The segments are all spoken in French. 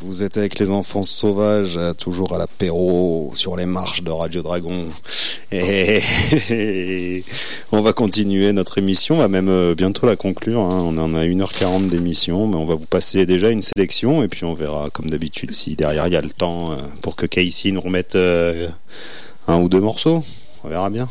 Vous êtes avec les enfants sauvages, toujours à l'apéro, sur les marches de Radio Dragon. Et on va continuer notre émission, on va même bientôt la conclure. On en a 1h40 d'émission, mais on va vous passer déjà une sélection, et puis on verra, comme d'habitude, si derrière il y a le temps pour que Casey nous remette un ou deux morceaux. On verra bien.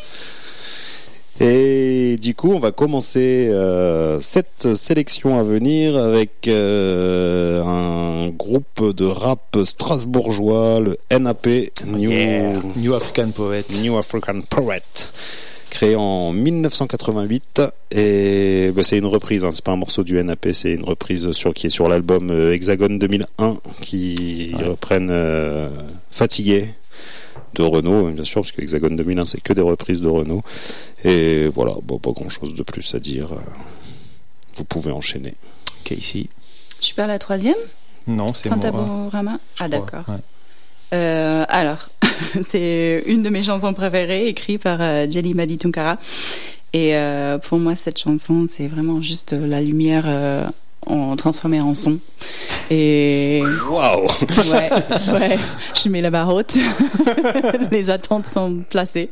Et du coup, on va commencer cette sélection à venir avec un groupe de rap strasbourgeois, le NAP, New African Poet. New African Poet, créé en 1988. Et c'est une reprise, c'est pas un morceau du NAP, c'est une reprise qui est sur l'album Hexagone 2001, qui reprennent Fatigué de Renaud, bien sûr, parce que Hexagone 2001 c'est que des reprises de Renaud. Et voilà, pas grand chose de plus à dire. Vous pouvez enchaîner. Casey. Je suis pas la troisième? Non, c'est moi. Fantaborama. Ah d'accord. Ouais. Alors, c'est une de mes chansons préférées, écrite par Jelly Madi Tunkara. Et pour moi, cette chanson, c'est vraiment juste la lumière transformée en son. Et waouh. Ouais, je mets la barre haute. Les attentes sont placées.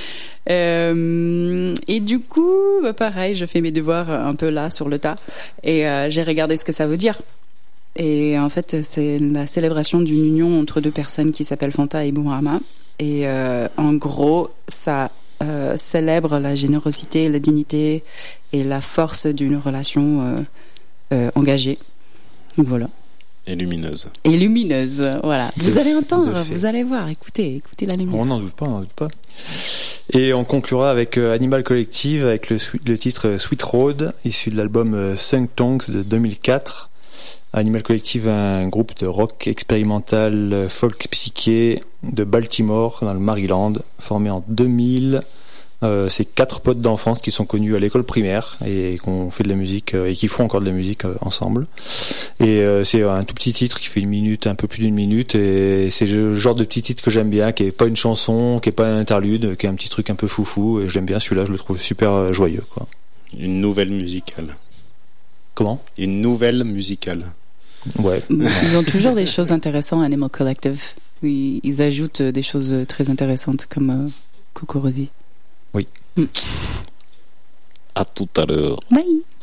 Et du coup, pareil, je fais mes devoirs un peu là sur le tas, et j'ai regardé ce que ça veut dire. Et en fait, c'est la célébration d'une union entre deux personnes qui s'appellent Fanta et Bourama. Et en gros, ça célèbre la générosité, la dignité et la force d'une relation engagée. Donc voilà. Et lumineuse, voilà. Vous allez entendre, vous allez voir, écoutez la lumière. On n'en doute pas. Et on conclura avec Animal Collective, avec le titre Sweet Road, issu de l'album Sung Tongues de 2004. Animal Collective, un groupe de rock expérimental folk psyché de Baltimore, dans le Maryland, formé en 2000. C'est 4 potes d'enfance qui sont connus à l'école primaire et qui ont fait de la musique et qui font encore de la musique ensemble. Et c'est un tout petit titre qui fait un peu plus d'une minute, et c'est le genre de petit titre que j'aime bien, qui est pas une chanson, qui est pas un interlude, qui est un petit truc un peu foufou, et j'aime bien celui-là, je le trouve super joyeux, quoi. Une nouvelle musicale. Comment ? Une nouvelle musicale. Ouais. Ils ont toujours des choses intéressantes, Animal Collective. Ils ajoutent des choses très intéressantes comme Kokorosi. Oui. À tout à l'heure. Bye.